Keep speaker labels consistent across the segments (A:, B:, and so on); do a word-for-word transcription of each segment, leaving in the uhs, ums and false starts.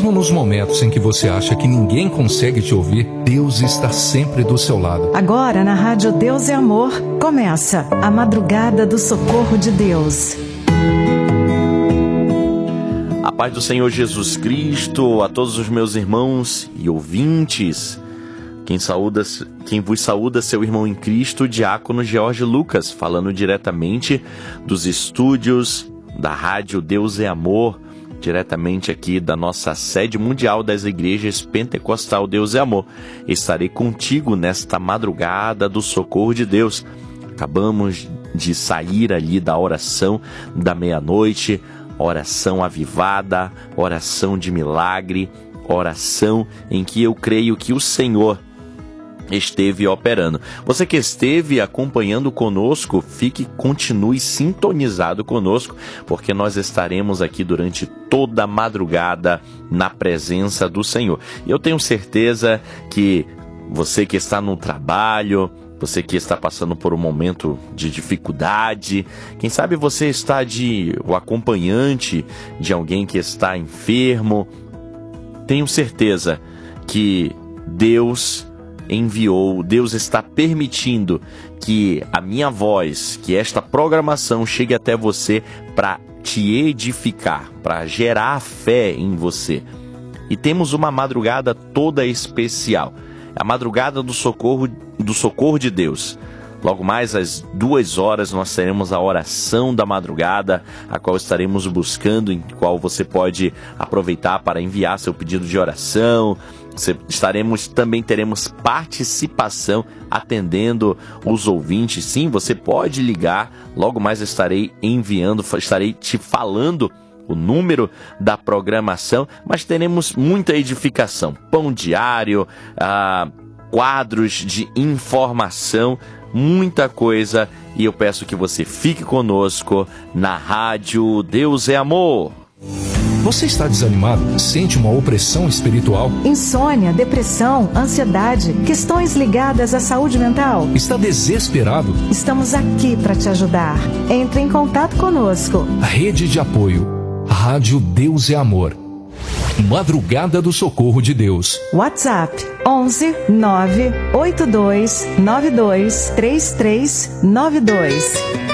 A: Mesmo nos momentos em que você acha que ninguém consegue te ouvir, Deus está sempre do seu lado.
B: Agora na Rádio Deus é Amor, começa a Madrugada do Socorro de Deus.
C: A paz do Senhor Jesus Cristo a todos os meus irmãos e ouvintes. Quem, saúda, quem vos saúda, seu irmão em Cristo, Diácono George Lucas, falando diretamente dos estúdios da Rádio Deus é Amor, diretamente aqui da nossa sede mundial das igrejas Pentecostal Deus é Amor. Estarei contigo nesta madrugada do socorro de Deus. Acabamos de sair ali da oração da meia-noite, oração avivada, oração de milagre, oração em que eu creio que o Senhor esteve operando. Você que esteve acompanhando conosco, fique, continue sintonizado conosco, porque nós estaremos aqui durante toda a madrugada na presença do Senhor. Eu tenho certeza que você que está no trabalho, você que está passando por um momento de dificuldade, quem sabe você está de o acompanhante de alguém que está enfermo, tenho certeza que Deus enviou, Deus está permitindo que a minha voz, que esta programação chegue até você para te edificar, para gerar fé em você. E temos uma madrugada toda especial, a madrugada do socorro, do socorro de Deus. Logo mais às duas horas nós teremos a oração da madrugada, a qual estaremos buscando, em qual você pode aproveitar para enviar seu pedido de oração. Estaremos, também teremos participação atendendo os ouvintes. Sim, você pode ligar, logo mais estarei enviando, estarei te falando o número da programação, mas teremos muita edificação, pão diário, ah, quadros de informação, muita coisa, e eu peço que você fique conosco na Rádio Deus é Amor.
A: Você está desanimado? Sente uma opressão espiritual?
B: Insônia, depressão, ansiedade, questões ligadas à saúde mental?
A: Está desesperado?
B: Estamos aqui para te ajudar. Entre em contato conosco.
A: Rede de apoio. Rádio Deus é Amor. Madrugada do Socorro de Deus.
B: WhatsApp onze nove oito dois nove dois três três nove dois.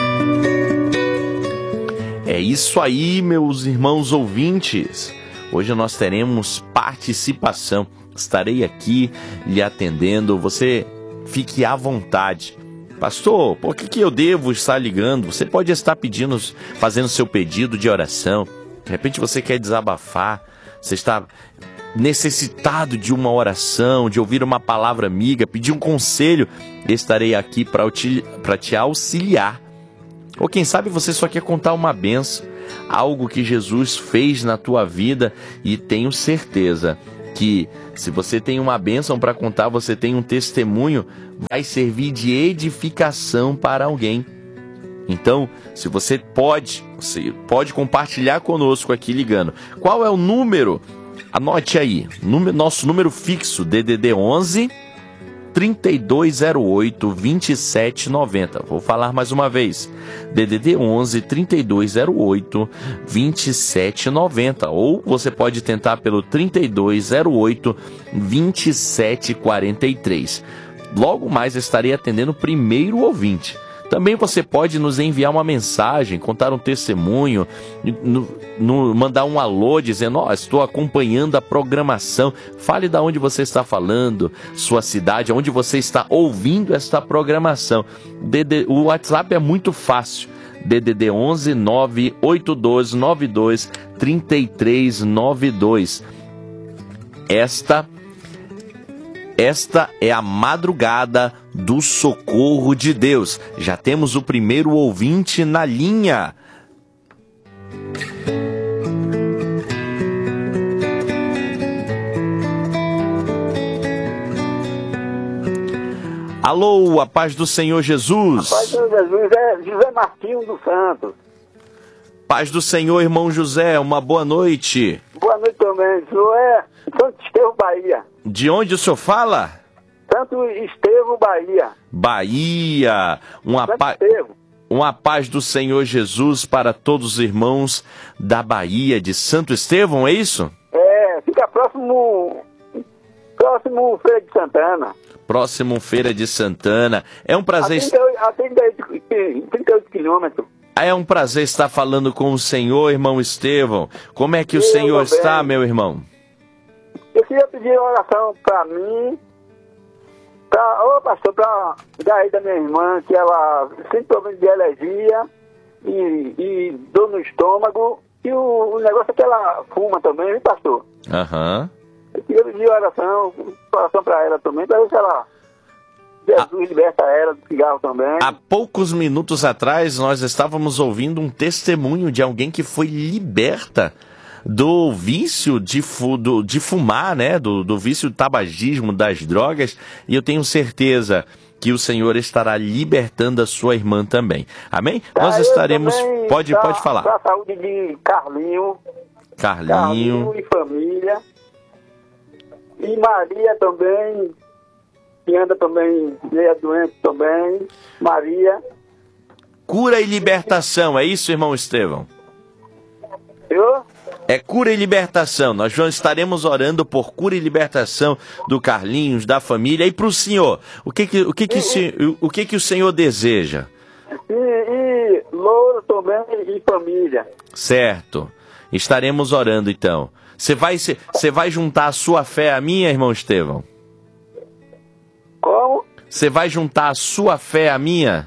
C: É isso aí, meus irmãos ouvintes. Hoje nós teremos participação. Estarei aqui lhe atendendo. Você fique à vontade. Pastor, por que, que eu devo estar ligando? Você pode estar pedindo, fazendo seu pedido de oração. De repente você quer desabafar. Você está necessitado de uma oração, de ouvir uma palavra amiga, pedir um conselho. Estarei aqui para te, para te auxiliar. Ou quem sabe você só quer contar uma bênção, algo que Jesus fez na tua vida, e tenho certeza que se você tem uma bênção para contar, você tem um testemunho, vai servir de edificação para alguém. Então, se você pode, você pode compartilhar conosco aqui ligando. Qual é o número? Anote aí, número, nosso número fixo, D D D onze, trinta e dois zero oito, vinte e sete noventa. Vou falar mais uma vez. D D D onze, trinta e dois zero oito, vinte e sete noventa. Ou você pode tentar pelo trinta e dois zero oito, vinte e sete quarenta e três. Logo mais estarei atendendo o primeiro ouvinte. Também você pode nos enviar uma mensagem, contar um testemunho, no, no, mandar um alô dizendo: ó, oh, estou acompanhando a programação. Fale de onde você está falando, sua cidade, onde você está ouvindo esta programação. D D, o WhatsApp é muito fácil. D D D onze nove oito dois nove dois três três nove dois. Esta Esta é a madrugada do socorro de Deus. Já temos o primeiro ouvinte na linha. Alô, a paz do Senhor Jesus.
D: A paz do Senhor Jesus é José Martinho dos Santos.
C: Paz do Senhor, irmão José, uma boa noite.
D: Boa noite também, senhor é Santo Estevão, Bahia.
C: De onde o senhor fala?
D: Santo Estevão, Bahia.
C: Bahia. Uma, pa... uma paz do Senhor Jesus para todos os irmãos da Bahia, de Santo Estevão, é isso?
D: É, fica próximo, próximo Feira de Santana.
C: Próximo Feira de Santana. É um prazer...
D: A trinta e oito quilômetros.
C: É um prazer estar falando com o senhor, irmão Estevão. Como é que o
D: Eu
C: senhor
D: também.
C: está, meu irmão?
D: Eu queria pedir oração para mim, para, ô pastor, para daí da minha irmã, que ela tem problema de alergia e, e dor no estômago, e o, o negócio é que ela fuma também, viu, pastor?
C: Aham.
D: Eu queria pedir oração, oração para ela também, para ver se ela, Jesus liberta ela do cigarro também.
C: Há poucos minutos atrás, nós estávamos ouvindo um testemunho de alguém que foi liberta do vício de, fu, do, de fumar, né? Do, do vício do tabagismo, das drogas, e eu tenho certeza que o Senhor estará libertando a sua irmã também. Amém?
D: Tá,
C: Nós
D: eu
C: estaremos...
D: também,
C: Pode,
D: pra,
C: pode falar.
D: Para a saúde de Carlinho,
C: Carlinho.
D: Carlinho e família. E Maria também, que anda também, meia doente também. Maria.
C: Cura e libertação, é isso, irmão Estevão?
D: Eu?
C: É cura e libertação. Nós vamos, estaremos orando por cura e libertação do Carlinhos, da família. E para o senhor, o que que, o que, que, se, o que, que o senhor deseja?
D: E, e Louro também e família.
C: Certo. Estaremos orando então. Você vai, você vai juntar a sua fé à minha, irmão Estevão?
D: Como?
C: Você vai juntar a sua fé à minha?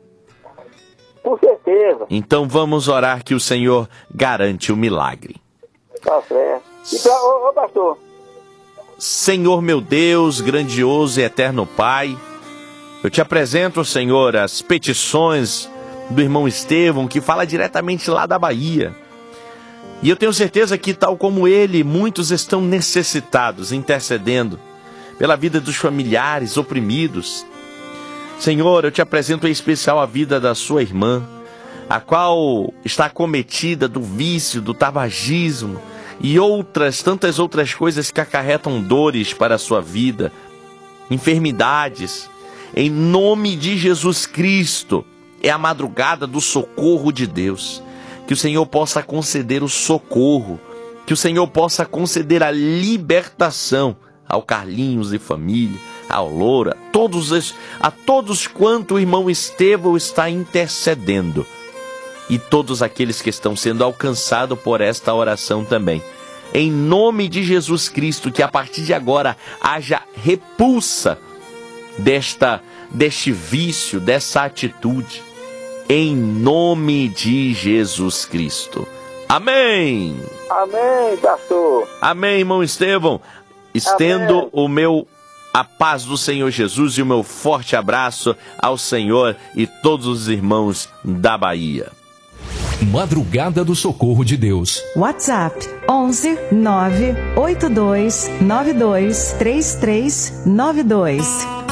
D: Com certeza.
C: Então vamos orar que o Senhor garante o milagre.
D: Tá certo. E pra, ô, ô pastor,
C: Senhor meu Deus, grandioso e eterno Pai, eu te apresento, Senhor, as petições do irmão Estevão, que fala diretamente lá da Bahia. E eu tenho certeza que, tal como ele, muitos estão necessitados, intercedendo pela vida dos familiares oprimidos. Senhor, eu te apresento em especial a vida da sua irmã, a qual está acometida do vício, do tabagismo e outras, tantas outras coisas que acarretam dores para a sua vida, enfermidades. Em nome de Jesus Cristo, é a madrugada do socorro de Deus. Que o Senhor possa conceder o socorro, que o Senhor possa conceder a libertação ao Carlinhos e família, ao Loura, a todos, esses, a todos quanto o irmão Estevão está intercedendo, e todos aqueles que estão sendo alcançados por esta oração também. Em nome de Jesus Cristo, que a partir de agora haja repulsa desta, deste vício, dessa atitude. Em nome de Jesus Cristo. Amém.
D: amém, pastor.
C: Amém, irmão Estevão. Estendo
D: Amém.
C: o meu, a paz do Senhor Jesus e o meu forte abraço ao Senhor e todos os irmãos da Bahia.
A: Madrugada do Socorro de Deus.
B: WhatsApp onze nove oito dois nove dois três três nove dois.